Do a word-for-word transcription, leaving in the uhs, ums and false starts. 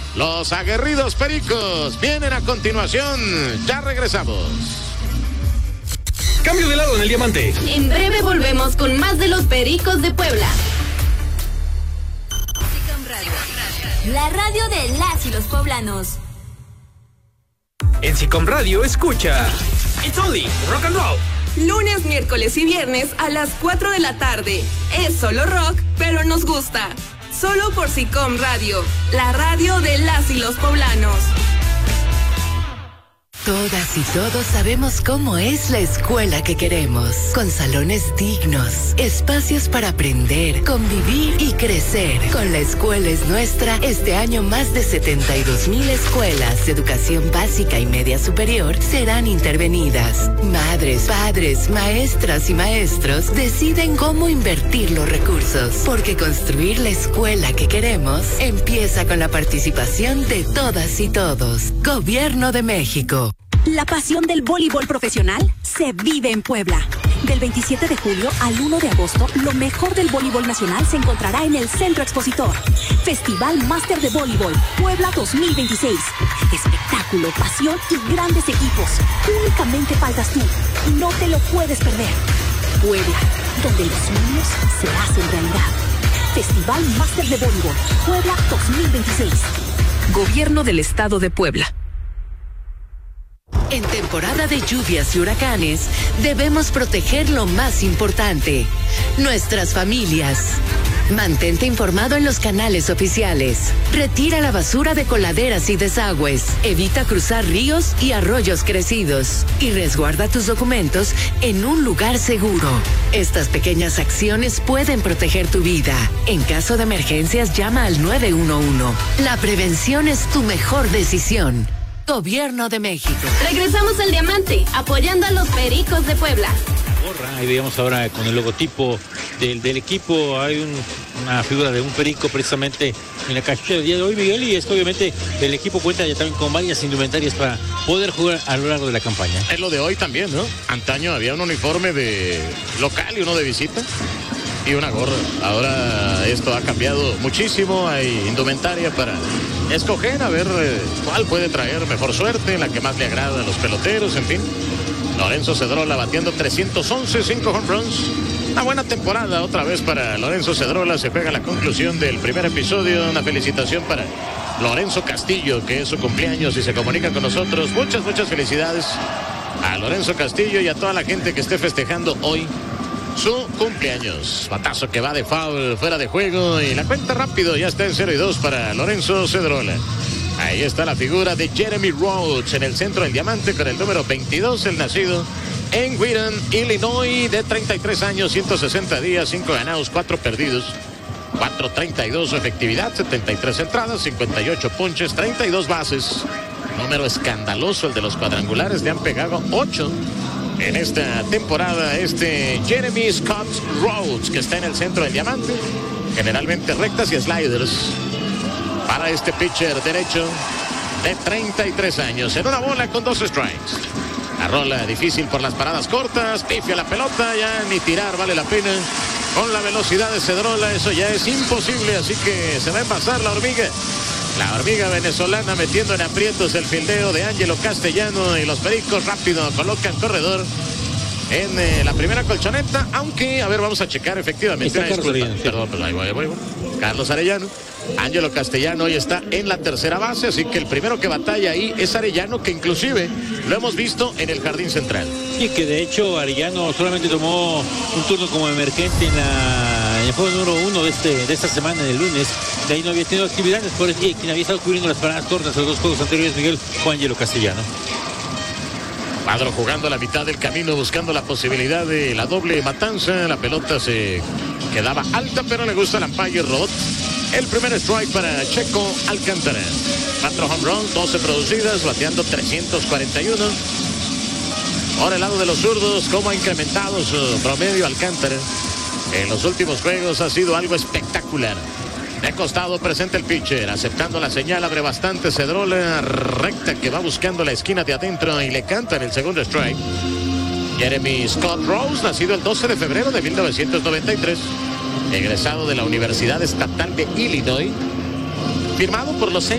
Los aguerridos Pericos vienen a continuación. Ya regresamos. Cambio de lado en el diamante. En breve volvemos con más de los Pericos de Puebla. La radio de las y los poblanos. En Sicom Radio escucha It's Only Rock and Roll. Lunes, miércoles y viernes a las cuatro de la tarde. Es solo rock, pero nos gusta. Solo por Sicom Radio, la radio de las y los poblanos. Todas y todos sabemos cómo es la escuela que queremos, con salones dignos, espacios para aprender, convivir y crecer. Con La Escuela es Nuestra, este año más de setenta y dos mil escuelas de educación básica y media superior serán intervenidas. Madres, padres, maestras y maestros deciden cómo invertir los recursos, porque construir la escuela que queremos empieza con la participación de todas y todos. Gobierno de México. La pasión del voleibol profesional se vive en Puebla. Del veintisiete de julio al uno de agosto, lo mejor del voleibol nacional se encontrará en el Centro Expositor. Festival Máster de Voleibol Puebla dos mil veintiséis. Espectáculo, pasión y grandes equipos. Únicamente faltas tú. No te lo puedes perder. Puebla, donde los sueños se hacen realidad. Festival Máster de Voleibol Puebla dos mil veintiséis. Gobierno del Estado de Puebla. En temporada de lluvias y huracanes, debemos proteger lo más importante, nuestras familias. Mantente informado en los canales oficiales. Retira la basura de coladeras y desagües. Evita cruzar ríos y arroyos crecidos. Y resguarda tus documentos en un lugar seguro. Estas pequeñas acciones pueden proteger tu vida. En caso de emergencias, llama al nueve uno uno. La prevención es tu mejor decisión. Gobierno de México. Regresamos al diamante, apoyando a los Pericos de Puebla. Ahí veamos ahora con el logotipo del, del equipo. Hay un, una figura de un perico precisamente en la cachucha del día de hoy, Miguel, y esto obviamente el equipo cuenta ya también con varias indumentarias para poder jugar a lo largo de la campaña. Es lo de hoy también, ¿no? Antaño había un uniforme de local y uno de visita y una gorra. Ahora esto ha cambiado muchísimo, hay indumentaria para escoger, a ver eh, cuál puede traer mejor suerte, la que más le agrada a los peloteros, en fin. Lorenzo Cedrola batiendo trescientos once, cinco home runs. Una buena temporada otra vez para Lorenzo Cedrola. Se pega la conclusión del primer episodio. Una felicitación para Lorenzo Castillo, que es su cumpleaños y se comunica con nosotros. Muchas, muchas felicidades a Lorenzo Castillo y a toda la gente que esté festejando hoy su cumpleaños. Batazo que va de foul, fuera de juego, y la cuenta rápido ya está en cero y dos para Lorenzo Cedrola. Ahí está la figura de Jeremy Rhodes en el centro del diamante con el número veintidós, el nacido en Wheaton, Illinois, de treinta y tres años, ciento sesenta días, cinco ganados, cuatro perdidos, cuatro treinta y dos su efectividad, setenta y tres entradas, cincuenta y ocho ponches, treinta y dos bases. Número escandaloso el de los cuadrangulares, le han pegado ocho en esta temporada este Jeremy Scott Rhodes, que está en el centro del diamante, generalmente rectas y sliders para este pitcher derecho de treinta y tres años, en una bola con dos strikes. La rola difícil por las paradas cortas, pifia la pelota, ya ni tirar vale la pena. Con la velocidad de Cedrola eso ya es imposible, así que se va a envasar la hormiga. La hormiga venezolana metiendo en aprietos el fildeo de Ángelo Castellano, y los Pericos rápido colocan corredor en eh, la primera colchoneta, aunque, a ver, vamos a checar efectivamente. Una disculpa, perdón, pero ahí voy, ahí voy, voy. Carlos Arellano. Ángelo Castellano hoy está en la tercera base, así que el primero que batalla ahí es Arellano, que inclusive lo hemos visto en el jardín central. Y que de hecho Arellano solamente tomó un turno como emergente en, la, en el juego número uno de, este, de esta semana, el lunes. De ahí no había tenido actividades, por eso quien había estado cubriendo las paradas cortas de los dos juegos anteriores, Miguel, fue Ángelo Castellano. Cuadro jugando a la mitad del camino, buscando la posibilidad de la doble matanza. La pelota se quedaba alta, pero le gusta el umpire Rod. El primer strike para Checo Alcántara. Cuatro home runs, doce producidas, bateando trescientos cuarenta y uno. Ahora el lado de los zurdos, cómo ha incrementado su promedio Alcántara en los últimos juegos, ha sido algo espectacular. De costado presenta el pitcher, aceptando la señal, abre bastante Cedrola, recta que va buscando la esquina de adentro y le canta en el segundo strike. Jeremy Scott Rhodes, nacido el doce de febrero de mil novecientos noventa y tres, egresado de la Universidad Estatal de Illinois, firmado por los